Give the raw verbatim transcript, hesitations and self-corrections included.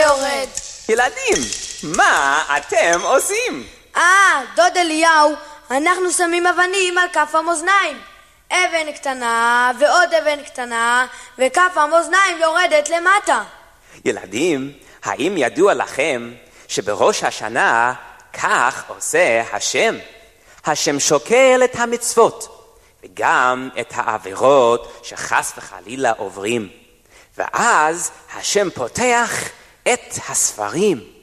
ויורד. ילדים, מה אתם עושים? אה, דוד אליהו, אנחנו שמים אבנים על כף המאזניים. אבן קטנה ועוד אבן קטנה, וכף המאזניים יורדת למטה. ילדים, האם ידוע לכם שבראש השנה כך עושה השם? השם שוקל את המצוות וגם את העבירות שחס וחלילה עוברים, ואז השם פותח את הספרים